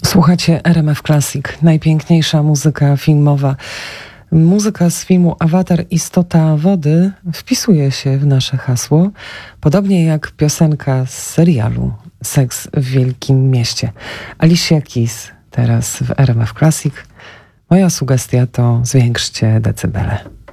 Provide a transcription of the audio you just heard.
Słuchacie RMF Classic, najpiękniejsza muzyka filmowa. Muzyka z filmu Awatar Istota Wody wpisuje się w nasze hasło, podobnie jak piosenka z serialu Seks w Wielkim Mieście. Alicia Keys teraz w RMF Classic. Moja sugestia to zwiększcie decybele.